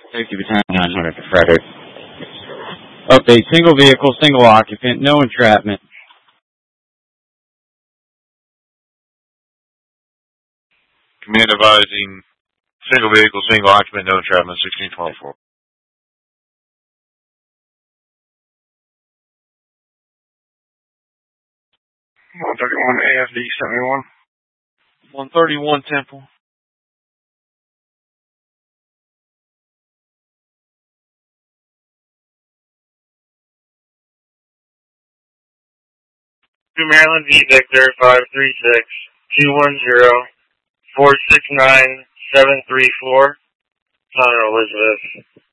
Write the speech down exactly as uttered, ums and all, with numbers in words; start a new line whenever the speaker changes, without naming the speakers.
Safety Battalion nine hundred to Frederick. Update, single vehicle, single occupant, no entrapment.
Command advising single vehicle, single occupant, no entrapment, sixteen twenty-four.
one thirty-one A F D seventy-one.
one thirty-one Temple.
To Maryland V Victor five three six two one zero four six nine seven three four. Connor Elizabeth.